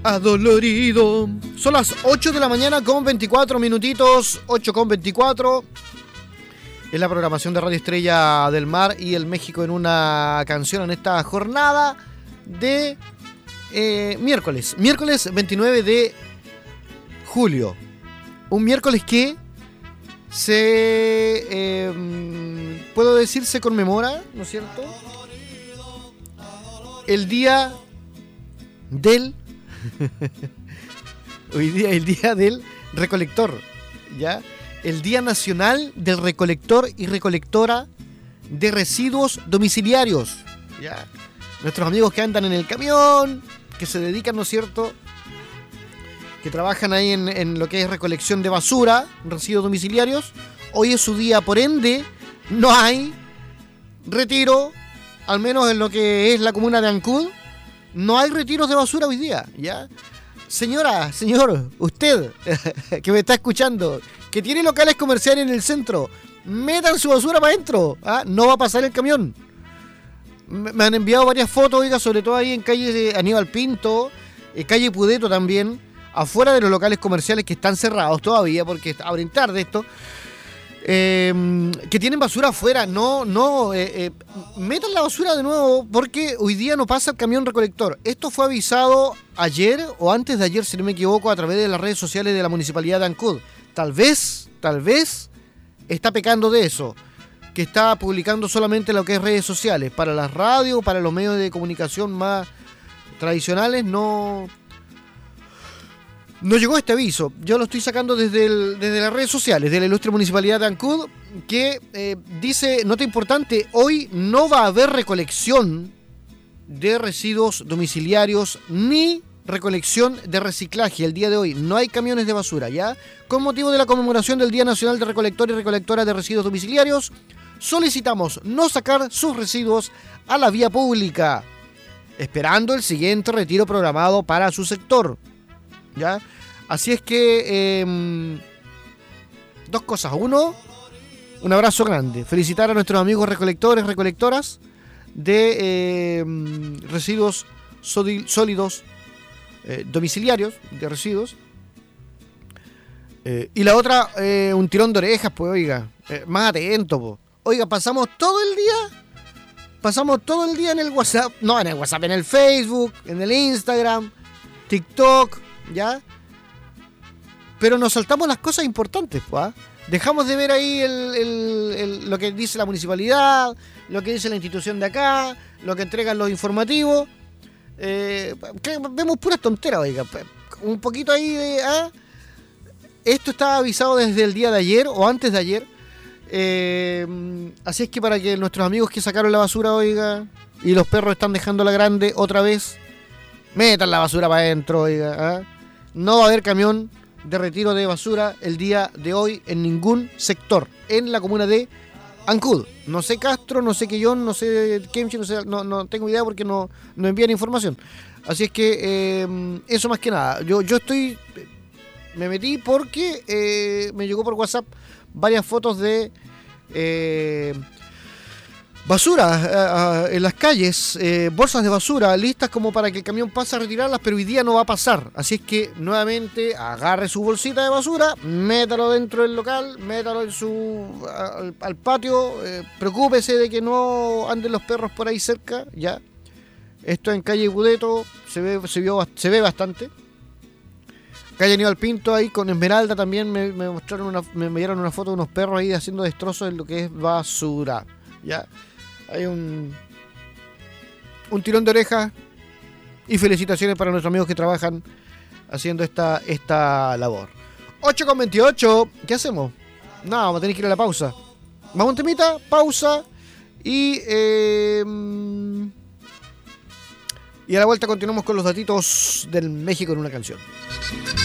Adolorido. Son las 8 de la mañana con 24 minutitos, 8 con 24. Es la programación de Radio Estrella del Mar y el México en una canción en esta jornada de miércoles 29 de julio. Un miércoles que puedo decir, se conmemora, ¿no es cierto?, el día del hoy día el día del recolector, ¿ya? El Día Nacional del Recolector y Recolectora de Residuos Domiciliarios, ¿ya? Nuestros amigos que andan en el camión, que se dedican, ¿no es cierto?, que trabajan ahí en lo que es recolección de basura, residuos domiciliarios, hoy es su día, por ende, no hay retiro, al menos en lo que es la comuna de Ancud, no hay retiros de basura hoy día, ¿ya? Señora, señor, usted que me está escuchando, que tiene locales comerciales en el centro, metan su basura para adentro, ¿ah? No va a pasar el camión. Me han enviado varias fotos, oiga, sobre todo ahí en calle de Aníbal Pinto, calle Pudeto también, afuera de los locales comerciales que están cerrados todavía porque abren tarde esto, que tienen basura afuera. Metan la basura de nuevo porque hoy día no pasa el camión recolector. Esto fue avisado ayer o antes de ayer, si no me equivoco, a través de las redes sociales de la Municipalidad de Ancud. Tal vez está pecando de eso, que está publicando solamente lo que es redes sociales. Para las radios, para los medios de comunicación más tradicionales, no llegó este aviso. Yo lo estoy sacando desde las redes sociales de la ilustre Municipalidad de Ancud, que dice, nota importante, hoy no va a haber recolección de residuos domiciliarios ni recolección de reciclaje. El día de hoy no hay camiones de basura, ¿ya? Con motivo de la conmemoración del Día Nacional de Recolector y Recolectora de Residuos Domiciliarios, solicitamos no sacar sus residuos a la vía pública, esperando el siguiente retiro programado para su sector, ¿ya? Así es que dos cosas. Uno, un abrazo grande, felicitar a nuestros amigos recolectores, recolectoras de residuos sólidos domiciliarios de residuos, y la otra, un tirón de orejas, pues, oiga, más atento, pues. Oiga, pasamos todo el día en el WhatsApp, en el Facebook, en el Instagram, TikTok, ¿ya? Pero nos saltamos las cosas importantes, pues, ¿eh? Dejamos de ver ahí lo que dice la municipalidad, lo que dice la institución de acá, lo que entregan los informativos. Vemos puras tonteras, oiga. Un poquito ahí de... Esto estaba avisado desde el día de ayer o antes de ayer. Así es que para que nuestros amigos que sacaron la basura, oiga, y los perros están dejando la grande otra vez, metan la basura para adentro, oiga, ¿eh? No va a haber camión de retiro de basura el día de hoy en ningún sector en la comuna de Ancud. No sé Castro, no sé Quellón, no sé Kemchi, no tengo idea porque no envían información. Así es que eso más que nada. Yo me metí porque me llegó por WhatsApp varias fotos de basura en las calles, bolsas de basura listas como para que el camión pase a retirarlas, pero hoy día no va a pasar. Así es que nuevamente agarre su bolsita de basura, métalo dentro del local, métalo al patio, preocúpese de que no anden los perros por ahí cerca, ya. Esto en calle Budeto se ve bastante. Calle Aníbal Pinto ahí con Esmeralda también me dieron una foto de unos perros ahí haciendo destrozos en lo que es basura, ya. Hay un tirón de oreja y felicitaciones para nuestros amigos que trabajan haciendo esta labor. 8:28, ¿qué hacemos? No, vamos a tener que ir a la pausa. Vamos a un temita, pausa y a la vuelta continuamos con los datitos del México en una canción.